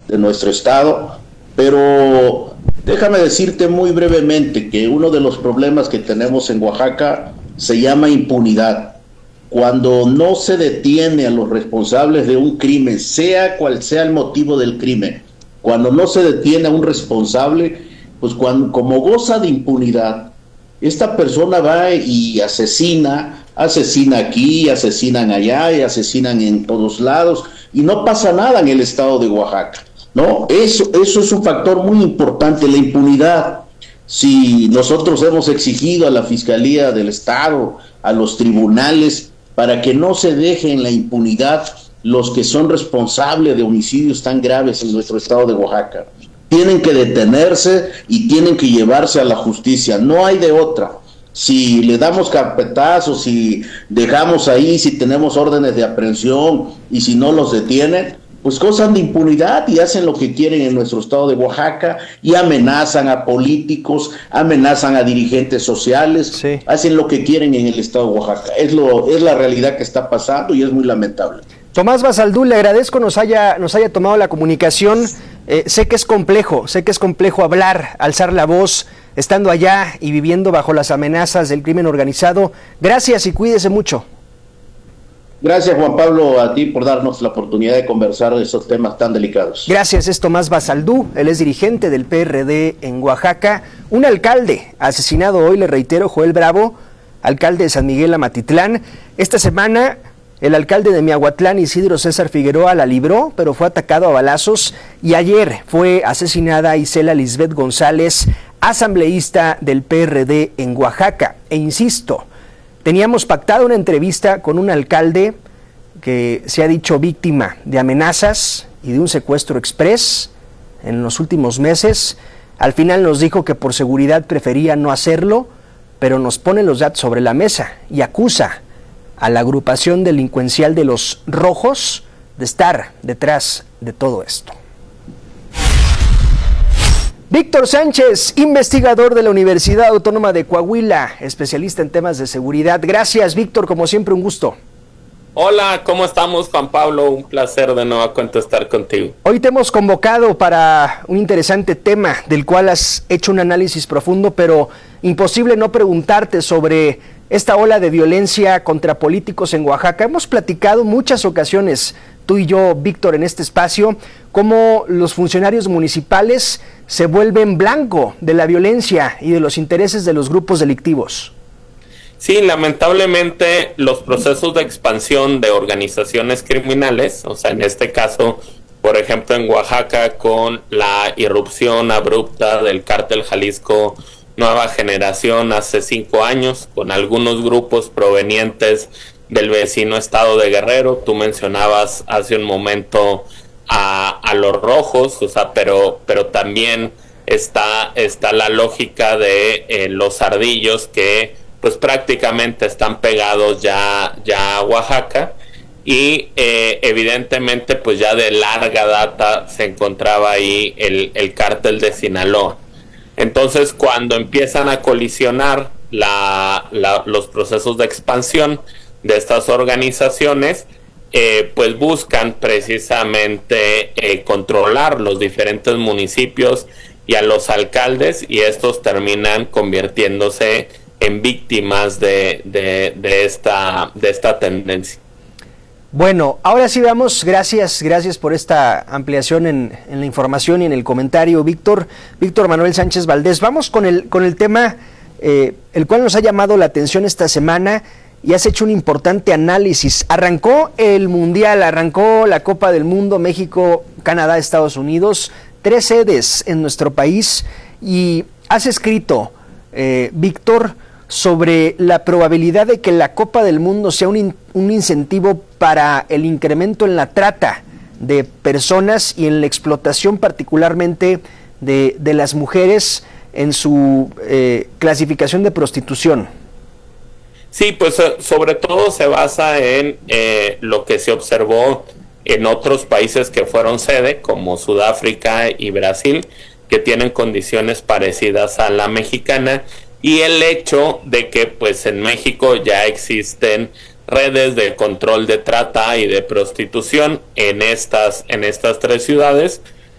de nuestro estado, pero déjame decirte muy brevemente que uno de los problemas que tenemos en Oaxaca se llama impunidad. Cuando no se detiene a los responsables de un crimen, sea cual sea el motivo del crimen, cuando no se detiene a un responsable, pues como goza de impunidad, esta persona va y asesina aquí, asesinan allá y asesinan en todos lados y no pasa nada en el estado de Oaxaca, ¿no? Eso es un factor muy importante, la impunidad. Si nosotros hemos exigido a la Fiscalía del Estado, a los tribunales, para que no se deje en la impunidad los que son responsables de homicidios tan graves en nuestro estado de Oaxaca. Tienen que detenerse y tienen que llevarse a la justicia, no hay de otra. Si le damos carpetazos, si dejamos ahí, si tenemos órdenes de aprehensión y si no los detienen, pues gozan de impunidad y hacen lo que quieren en nuestro estado de Oaxaca y amenazan a políticos, amenazan a dirigentes sociales, sí. Hacen lo que quieren en el estado de Oaxaca. Es la realidad que está pasando y es muy lamentable. Tomás Basaldú, le agradezco nos haya tomado la comunicación. Sé que es complejo hablar, alzar la voz, estando allá y viviendo bajo las amenazas del crimen organizado. Gracias y cuídese mucho. Gracias, Juan Pablo, a ti por darnos la oportunidad de conversar de esos temas tan delicados. Gracias, es Tomás Basaldú, él es dirigente del PRD en Oaxaca. Un alcalde asesinado hoy, le reitero, Joel Bravo, alcalde de San Miguel Amatitlán. Esta semana, el alcalde de Miahuatlán, Isidro César Figueroa, la libró, pero fue atacado a balazos. Y ayer fue asesinada Isela Lisbeth González, asambleísta del PRD en Oaxaca. E insisto, teníamos pactado una entrevista con un alcalde que se ha dicho víctima de amenazas y de un secuestro exprés en los últimos meses. Al final nos dijo que por seguridad prefería no hacerlo, pero nos pone los datos sobre la mesa y acusa a la agrupación delincuencial de los Rojos de estar detrás de todo esto. Víctor Sánchez, investigador de la Universidad Autónoma de Coahuila, especialista en temas de seguridad. Gracias, Víctor, como siempre, un gusto. Hola, ¿cómo estamos, Juan Pablo? Un placer de nuevo contestar contigo. Hoy te hemos convocado para un interesante tema del cual has hecho un análisis profundo, pero imposible no preguntarte sobre esta ola de violencia contra políticos en Oaxaca. Hemos platicado muchas ocasiones, tú y yo, Víctor, en este espacio, cómo los funcionarios municipales se vuelven blanco de la violencia y de los intereses de los grupos delictivos. Sí, lamentablemente los procesos de expansión de organizaciones criminales, o sea, en este caso, por ejemplo, en Oaxaca, con la irrupción abrupta del Cártel Jalisco Nueva Generación hace 5 años, con algunos grupos provenientes del vecino estado de Guerrero. Tú mencionabas hace un momento a los Rojos, o sea, pero también está la lógica de los Ardillos, que pues prácticamente están pegados ya a Oaxaca, y evidentemente pues ya de larga data se encontraba ahí el cártel de Sinaloa. Entonces, cuando empiezan a colisionar los procesos de expansión de estas organizaciones, pues buscan precisamente controlar los diferentes municipios y a los alcaldes, y estos terminan convirtiéndose en víctimas de esta tendencia. Bueno, ahora sí vamos, gracias por esta ampliación en la información y en el comentario, Víctor Manuel Sánchez Valdés. Vamos con el tema el cual nos ha llamado la atención esta semana, y has hecho un importante análisis. Arrancó el Mundial, arrancó la Copa del Mundo, México, Canadá, Estados Unidos, 3 sedes en nuestro país, y has escrito, Víctor, sobre la probabilidad de que la Copa del Mundo sea un incentivo para el incremento en la trata de personas y en la explotación particularmente de las mujeres en su clasificación de prostitución. Sí, pues sobre todo se basa en lo que se observó en otros países que fueron sede, como Sudáfrica y Brasil, que tienen condiciones parecidas a la mexicana, y el hecho de que pues en México ya existen redes de control de trata y de prostitución en estas 3 ciudades,